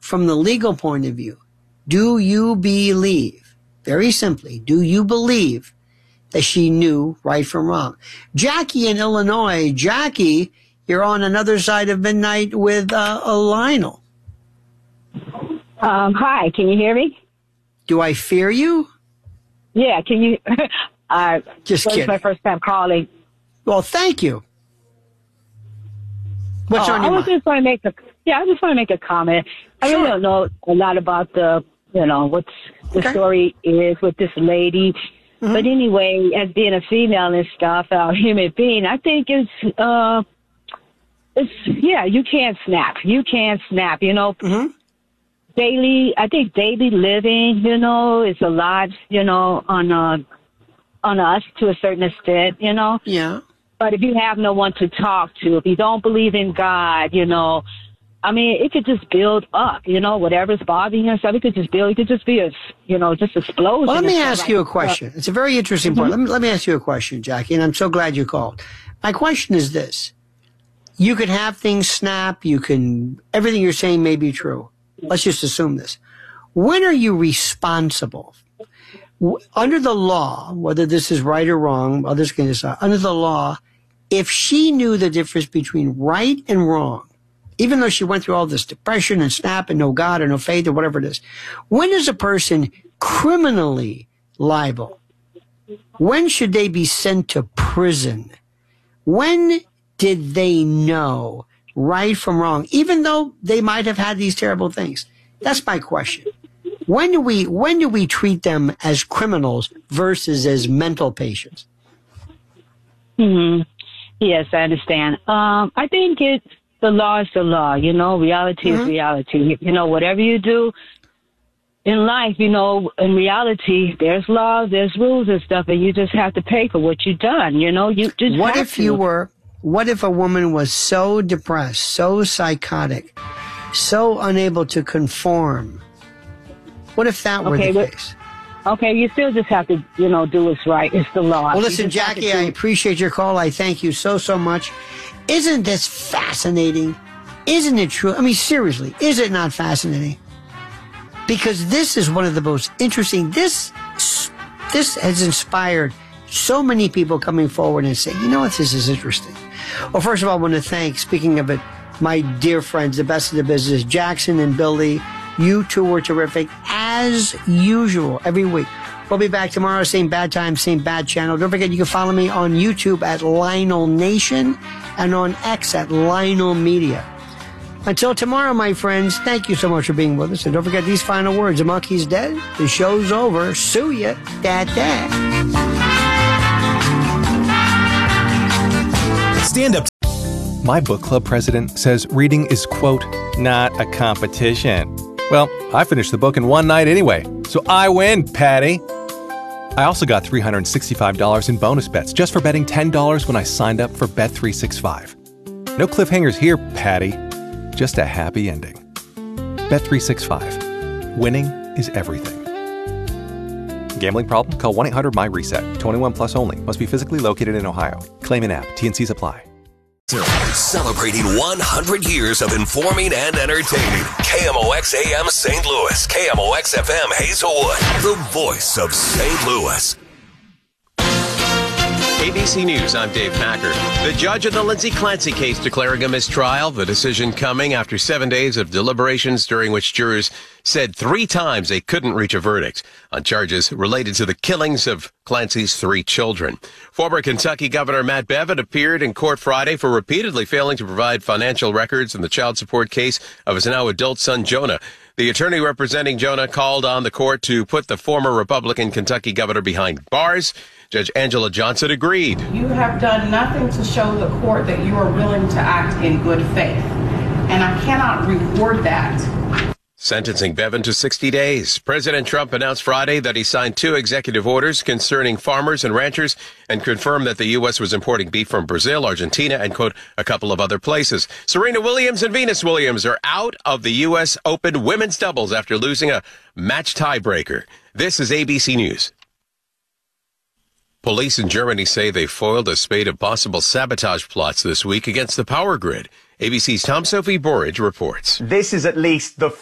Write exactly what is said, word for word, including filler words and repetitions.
from the legal point of view, do you believe, very simply, do you believe that she knew right from wrong? Jackie in Illinois. Jackie, you're on another side of midnight with uh, a Lionel. Um, hi, can you hear me? Do I fear you? Yeah, can you? uh, Just kidding. It's my first time calling. Well, thank you. What's oh, on your I was mind? just want to make a yeah. I just want to make a comment. I Sure. really don't know a lot about the you know what's the Okay. story is with this lady, Mm-hmm. but anyway, as being a female and stuff, a human being, I think it's uh, it's yeah. You can't snap. You can't snap. You know. Mm-hmm. Daily, I think daily living, you know, is a lot, you know, on uh, on us to a certain extent, you know. Yeah. But if you have no one to talk to, if you don't believe in God, you know, I mean, it could just build up, you know, whatever's bothering you, it could just build. It could just be a, you know, just explosion. Well, let me and ask stuff you a like that. question. It's a very interesting Mm-hmm. point. Let me, let me ask you a question, Jackie, and I'm so glad you called. My question is this. You can have things snap. You can, everything you're saying may be true. Let's just assume this. When are you responsible? W- Under the law, whether this is right or wrong, others can decide. Under the law, if she knew the difference between right and wrong, even though she went through all this depression and snap and no God or no faith or whatever it is, when is a person criminally liable? When should they be sent to prison? When did they know right from wrong, even though they might have had these terrible things? That's my question. When do we when do we treat them as criminals versus as mental patients? Hmm. Yes, I understand. Um, I think it the law is the law. You know, reality Mm-hmm. is reality. You know, whatever you do in life, you know, in reality, there's laws, there's rules and stuff, and you just have to pay for what you've done. You know, you just What have if to. you were? What if a woman was so depressed, so psychotic, so unable to conform? What if that were Okay, the but- case? Okay, you still just have to, you know, do what's right. It's the law. Well, You listen, just have to Jackie, do- I appreciate your call. I thank you so, so much. Isn't this fascinating? Isn't it true? I mean, seriously, is it not fascinating? Because this is one of the most interesting. This, this has inspired so many people coming forward and saying, you know what, this is interesting. Well, first of all, I want to thank, speaking of it, my dear friends, the best of the business, Jackson and Billy. You two were terrific, as usual, every week. We'll be back tomorrow, same bad time, same bad channel. Don't forget, you can follow me on YouTube at Lionel Nation and on X at Lionel Media. Until tomorrow, my friends, thank you so much for being with us. And don't forget these final words. The monkey's dead. The show's over. Sue ya. Dad, dad. Stand up. My book club president says reading is, quote, not a competition. Well, I finished the book in one night anyway, so I win, Patty. I also got three hundred sixty-five dollars in bonus bets just for betting ten dollars when I signed up for Bet three sixty-five. No cliffhangers here, Patty. Just a happy ending. Bet three sixty-five. Winning is everything. Gambling problem? Call one eight hundred my reset. twenty-one plus only. Must be physically located in Ohio. Claim in app. T and C's apply. Celebrating one hundred years of informing and entertaining. K M O X A M Saint Louis. K M O X F M Hazelwood. The voice of Saint Louis. A B C News, I'm Dave Packer. The judge of the Lindsay Clancy case declaring a mistrial. The decision coming after seven days of deliberations during which jurors said three times they couldn't reach a verdict on charges related to the killings of Clancy's three children. Former Kentucky Governor Matt Bevin appeared in court Friday for repeatedly failing to provide financial records in the child support case of his now adult son, Jonah. The attorney representing Jonah called on the court to put the former Republican Kentucky governor behind bars. Judge Angela Johnson agreed. You have done nothing to show the court that you are willing to act in good faith, and I cannot reward that. Sentencing Bevin to sixty days. President Trump announced Friday that he signed two executive orders concerning farmers and ranchers and confirmed that the U S was importing beef from Brazil, Argentina, and, quote, a couple of other places. Serena Williams and Venus Williams are out of the U S Open women's doubles after losing a match tiebreaker. This is A B C News. Police in Germany say they foiled a spate of possible sabotage plots this week against the power grid. A B C's Tom Sophie Borridge reports. This is at least the